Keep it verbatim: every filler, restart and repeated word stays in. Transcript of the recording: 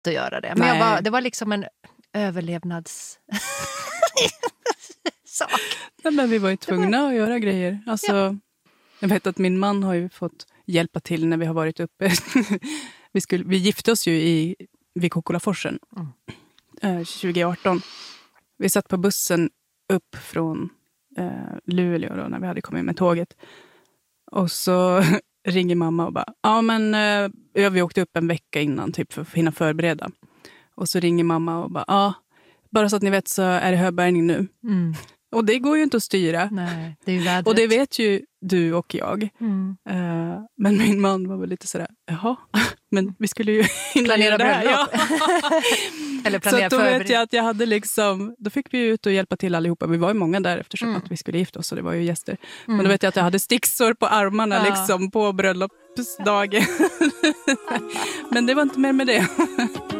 att göra det. Men jag var, det var liksom en överlevnads... sak. Ja, men vi var ju tvungna att göra grejer. Alltså, ja. Jag vet att min man har ju fått hjälpa till när vi har varit uppe. vi, skulle, vi gifte oss ju i, vid Kokkolaforsen mm. eh, tjugo arton. Vi satt på bussen upp från eh, Luleå då, när vi hade kommit med tåget. Och så ringer mamma och bara, ja men eh, vi åkte upp en vecka innan typ för att hinna förbereda. Och så ringer mamma och bara, ja, bara så att ni vet så är det höbärgning nu. Mm. Och det går ju inte att styra. Nej, det är ju vädret. Och det vet ju du och jag. Mm. Uh, men min man var väl lite sådär, jaha, men vi skulle ju planera det här. Ja. Eller planera så då förbered- vet jag att jag hade liksom, då fick vi ju ut och hjälpa till allihopa. Vi var ju många där eftersom mm. att vi skulle gifta oss, så det var ju gäster. Mm. Men då vet jag att jag hade sticksår på armarna ja. liksom på bröllopsdagen. Men det var inte mer med det.